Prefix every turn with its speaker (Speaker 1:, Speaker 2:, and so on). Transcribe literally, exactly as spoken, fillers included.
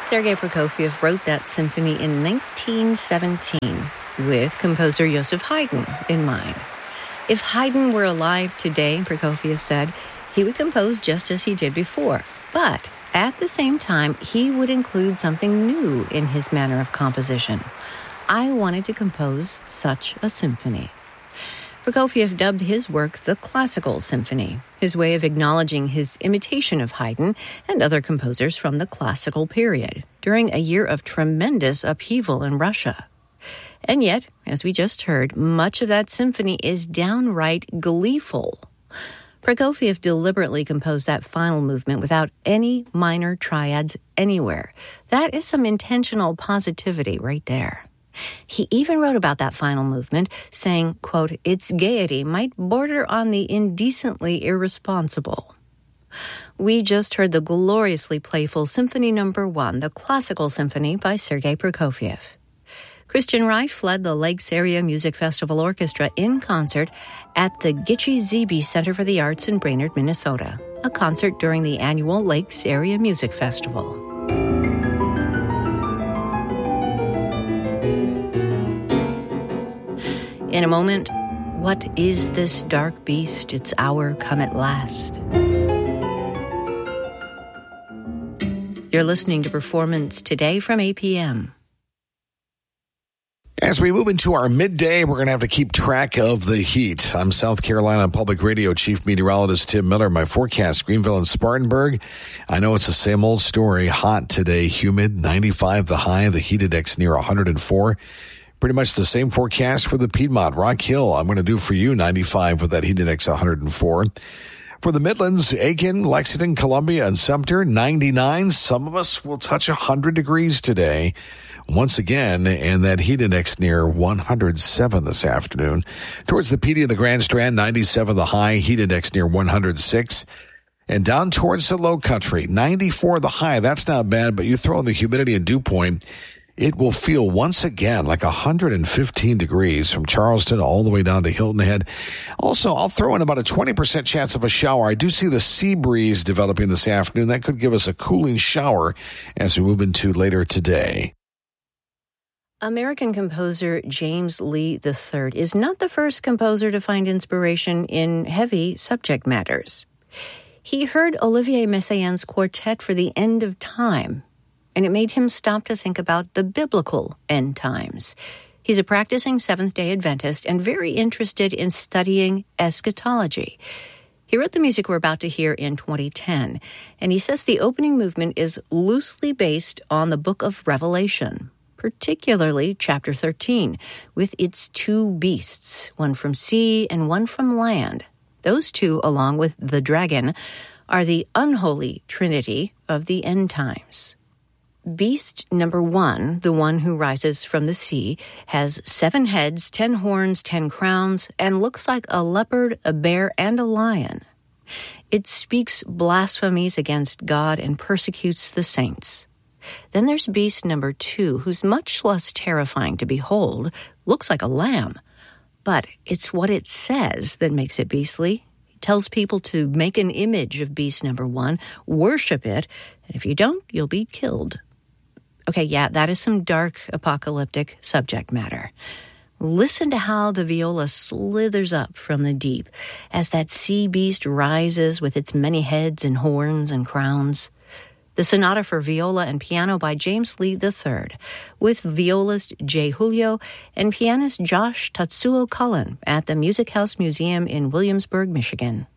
Speaker 1: Sergei Prokofiev wrote that symphony in nineteen seventeen with composer Joseph Haydn in mind. If Haydn were alive today, Prokofiev said, he would compose just as he did before. But at the same time, he would include something new in his manner of composition. I wanted to compose such a symphony. Prokofiev dubbed his work the Classical Symphony, his way of acknowledging his imitation of Haydn and other composers from the classical period during a year of tremendous upheaval in Russia. And yet, as we just heard, much of that symphony is downright gleeful. Prokofiev deliberately composed that final movement without any minor triads anywhere. That is some intentional positivity right there. He even wrote about that final movement, saying, quote, its gaiety might border on the indecently irresponsible. We just heard the gloriously playful Symphony Number One, the Classical Symphony by Sergei Prokofiev. Christian Reich led the Lakes Area Music Festival Orchestra in concert at the Gitche Zebe Center for the Arts in Brainerd, Minnesota, a concert during the annual Lakes Area Music Festival. In a moment, what is this dark beast? Its hour come at last. You're listening to Performance Today from A P M.
Speaker 2: As we move into our midday, we're going to have to keep track of the heat. I'm South Carolina Public Radio Chief Meteorologist Tim Miller. My forecast, Greenville and Spartanburg. I know it's the same old story. Hot today, humid, ninety-five the high, the heat index near one hundred four. Pretty much the same forecast for the Piedmont. Rock Hill, I'm going to do for you ninety-five with that heat index one hundred four. For the Midlands, Aiken, Lexington, Columbia, and Sumter, ninety-nine. Some of us will touch one hundred degrees today once again, and that heat index near one hundred seven this afternoon. Towards the P D and the Grand Strand, ninety-seven the high, heat index near one hundred six. And down towards the Low Country, ninety-four the high. That's not bad, but you throw in the humidity and dew point, it will feel once again like one hundred fifteen degrees from Charleston all the way down to Hilton Head. Also, I'll throw in about a twenty percent chance of a shower. I do see the sea breeze developing this afternoon. That could give us a cooling shower as we move into later today.
Speaker 1: American composer James Lee the Third is not the first composer to find inspiration in heavy subject matters. He heard Olivier Messiaen's Quartet for the End of Time, and it made him stop to think about the biblical end times. He's a practicing Seventh-day Adventist and very interested in studying eschatology. He wrote the music we're about to hear in twenty ten, and he says the opening movement is loosely based on the book of Revelation, particularly chapter thirteen, with its two beasts, one from sea and one from land. Those two, along with the dragon, are the unholy trinity of the end times. Beast number one, the one who rises from the sea, has seven heads, ten horns, ten crowns, and looks like a leopard, a bear, and a lion. It speaks blasphemies against God and persecutes the saints. Then there's beast number two, who's much less terrifying to behold, looks like a lamb. But it's what it says that makes it beastly. It tells people to make an image of beast number one, worship it, and if you don't, you'll be killed. Okay, yeah, that is some dark apocalyptic subject matter. Listen to how the viola slithers up from the deep as that sea beast rises with its many heads and horns and crowns. The Sonata for Viola and Piano by James Lee the Third, with violist Jay Julio and pianist Josh Tatsuo Cullen at the Music House Museum in Williamsburg, Michigan.